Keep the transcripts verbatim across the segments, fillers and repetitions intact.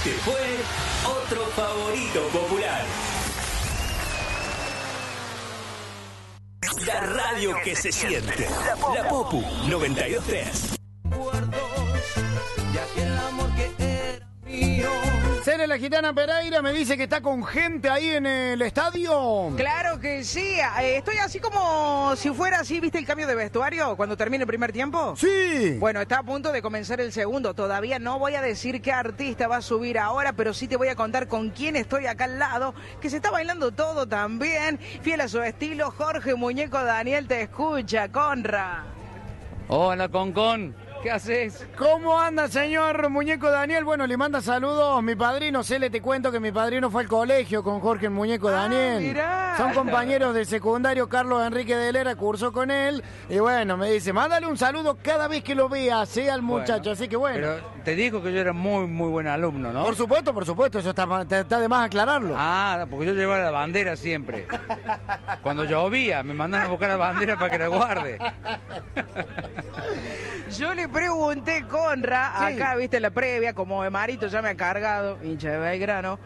Este fue otro favorito popular. La radio que se siente. La Popu noventa y dos tres. Cere, la gitana Pereira me dice que está con gente ahí en el estadio. Claro que sí, eh, estoy así como si fuera así, ¿viste el cambio de vestuario cuando termine el primer tiempo? Sí. Bueno, está a punto de comenzar el segundo, todavía no voy a decir qué artista va a subir ahora, pero sí te voy a contar con quién estoy acá al lado, que se está bailando todo también, fiel a su estilo, Jorge Muñeco Daniel te escucha, Conra. Hola, Concon. ¿Qué haces? ¿Cómo anda, señor Muñeco Daniel? Bueno, le manda saludos mi padrino. Cele, te cuento que mi padrino fue al colegio con Jorge el Muñeco Daniel. Ah, mirá. Son compañeros del secundario. Carlos Enrique de Lera cursó con él. Y bueno, me dice, mándale un saludo cada vez que lo vea, sea al muchacho. Bueno, así que bueno. Pero te dijo que yo era muy, muy buen alumno, ¿no? Por supuesto, por supuesto. Eso está, está de más aclararlo. Ah, porque yo llevaba la bandera siempre. Cuando llovía, me mandaban a buscar la bandera para que la guarde. Yo le pregunté, Conra, Sí. acá, viste, la previa, como Marito ya me ha cargado, hincha de Belgrano,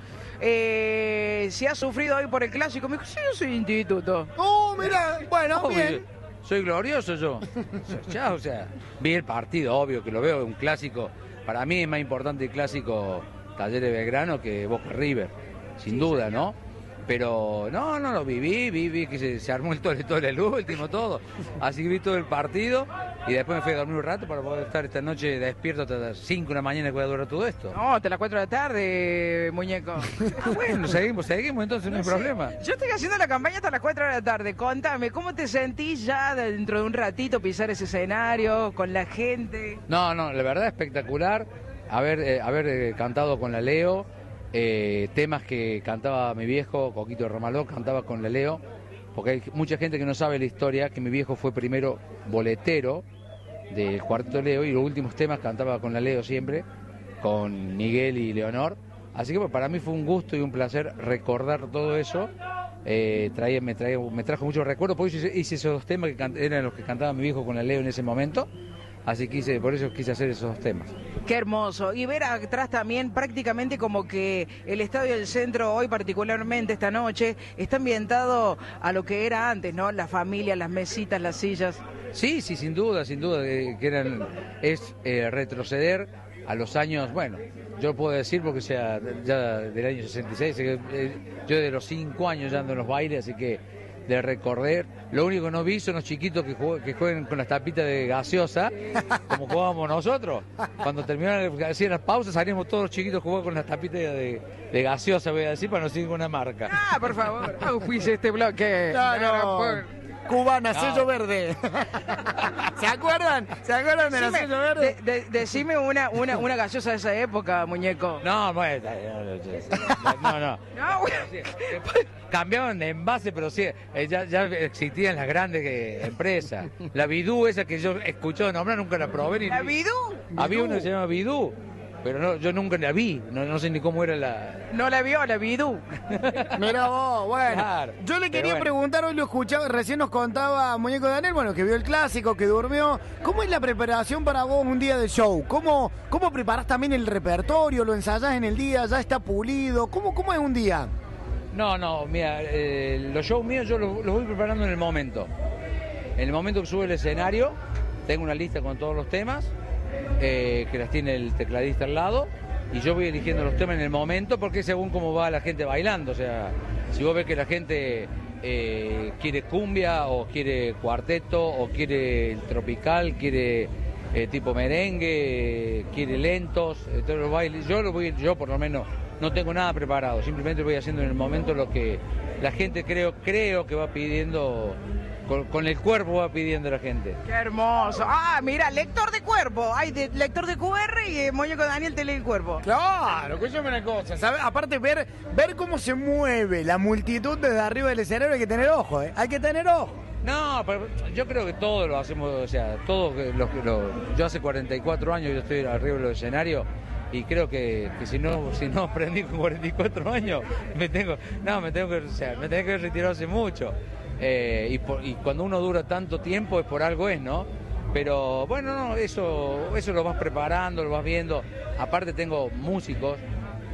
eh, si ha sufrido hoy por el clásico. Me dijo, sí, yo soy instituto. Oh, mira, bueno, Obvio, bien. soy glorioso yo. Ya, o sea, vi el partido, obvio que lo veo, un clásico. Para mí es más importante el clásico Talleres Belgrano que Boca River, sin Sí, duda, señor. ¿no? Pero no, no lo viví, vi, vi que se, se armó el todo, todo el último, todo. Así que vi todo el partido y después me fui a dormir un rato para poder estar esta noche despierto hasta las cinco de la mañana que voy a durar todo esto. No, hasta las cuatro de la tarde, muñeco. Ah, bueno, seguimos, seguimos, entonces no hay sé, problema. Yo estoy haciendo la campaña hasta las cuatro de la tarde. Contame, ¿cómo te sentís ya dentro de un ratito pisar ese escenario con la gente? No, no, la verdad espectacular haber, eh, haber eh, cantado con la Leo, eh, temas que cantaba mi viejo, Coquito Romaló, cantaba con la Leo, porque hay mucha gente que no sabe la historia, que mi viejo fue primero boletero del Cuarteto Leo y los últimos temas cantaba con la Leo siempre, con Miguel y Leonor. Así que pues, para mí fue un gusto y un placer recordar todo eso. Eh, traía, me, traía, me trajo muchos recuerdos, porque hice, hice esos dos temas que can, eran los que cantaba mi viejo con la Leo en ese momento. Así que quise, por eso quise hacer esos dos temas. Qué hermoso. Y ver atrás también prácticamente como que el Estadio del Centro hoy particularmente esta noche está ambientado a lo que era antes, ¿no? La familia, las mesitas, las sillas. Sí, sí, sin duda, sin duda, eh, que eran, es eh, retroceder a los años, bueno, yo puedo decir porque sea ya del año sesenta y seis, eh, yo de los cinco años ya ando en los bailes, así que de recorrer, lo único que no vi son los chiquitos que, jueguen, que jueguen con las tapitas de gaseosa, como jugábamos nosotros. Cuando terminaban, hacían las pausas, salíamos todos los chiquitos jugando con las tapitas de, de gaseosa, voy a decir, para no seguir con una marca. Ah, por favor, auspice este bloque. Claro. Cubana, No. sello verde. ¿Se acuerdan? ¿Se acuerdan de la Decime, sello verde? de- de- decime una, una, una gaseosa de esa época, muñeco. No, bueno, no, no. No, güey. Cambiaban de envase, pero sí, eh, ya, ya existían las grandes eh, empresas. La Bidú, esa que yo escuché nombrar, nunca la probé. Ni, ¿La Bidú? Había una que se llama Bidú, pero no, yo nunca la vi, no, no sé ni cómo era la... No la vio, la Bidú. Mirá vos, bueno. Claro, Yo le pero quería bueno. preguntar, hoy lo escuchaba, recién nos contaba Muñeco Daniel, bueno, que vio el clásico, que durmió. ¿Cómo es la preparación para vos un día de show? ¿Cómo, cómo preparás también el repertorio? ¿Lo ensayás en el día? ¿Ya está pulido? ¿Cómo, cómo es un día? No, no, mira, eh, los shows míos yo los, los voy preparando en el momento. En el momento que subo el escenario, tengo una lista con todos los temas, eh, que las tiene el tecladista al lado, y yo voy eligiendo los temas en el momento porque es según cómo va la gente bailando. O sea, si vos ves que la gente eh, quiere cumbia o quiere cuarteto o quiere el tropical, quiere eh, tipo merengue, quiere lentos, eh, todos los bailes, yo lo voy, yo por lo menos no tengo nada preparado, simplemente voy haciendo en el momento lo que la gente creo, creo que va pidiendo, con, con el cuerpo va pidiendo la gente. Qué hermoso. Ah, mira, lector de cuerpo. Hay de, lector de Q R y eh, Muñeco Daniel te lee el cuerpo. Claro, escúchame una cosa, ¿sabes? Aparte ver, ver cómo se mueve la multitud desde arriba del escenario, hay que tener ojo, ¿eh? Hay que tener ojo. No, pero yo creo que todos lo hacemos, o sea, todos los que lo, yo hace cuarenta y cuatro años yo estoy arriba del escenario y creo que, que si no si no aprendí con cuarenta y cuatro años me tengo no me tengo que o sea, me tengo que retirar hace mucho. Eh, y, por, y cuando uno dura tanto tiempo es por algo es, ¿no? Pero bueno, no, eso eso lo vas preparando, lo vas viendo. Aparte tengo músicos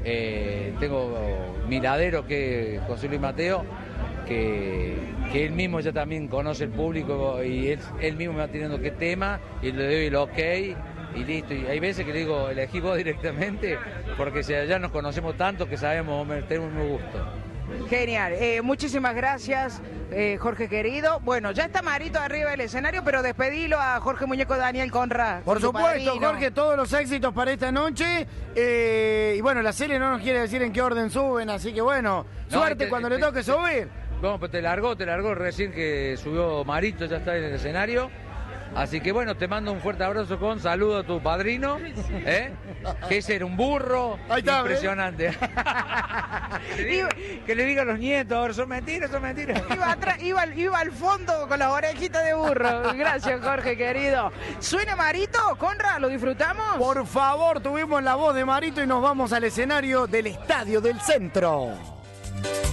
Eh, tengo Miladero, que José Luis Mateo, que, que él mismo ya también conoce el público y él, él mismo me va teniendo qué tema y le doy el ok y listo. Y hay veces que le digo, elegí vos directamente, porque si ya nos conocemos tanto que sabemos, tenemos un gusto. Genial, eh, muchísimas gracias, eh, Jorge querido. Bueno, ya está Marito arriba del escenario, pero despedilo a Jorge Muñeco Daniel Conrad. Por supuesto, Jorge, todos los éxitos para esta noche. Eh, y bueno, la serie no nos quiere decir en qué orden suben, así que bueno, No, suerte te, cuando te, le toque te, subir. Bueno, pues te largó, te largó recién que subió Marito, ya está en el escenario. Así que bueno, te mando un fuerte abrazo con saludo a tu padrino, ¿eh? Que ese era un burro. Ahí está, impresionante. que, le diga, que le diga a los nietos, ahora son mentiras, son mentiras. Iba, atrás, iba, iba al fondo con las orejitas de burro. Gracias, Jorge querido. ¿Suena Marito? Conrad, ¿lo disfrutamos? Por favor, tuvimos la voz de Marito y nos vamos al escenario del Estadio del Centro.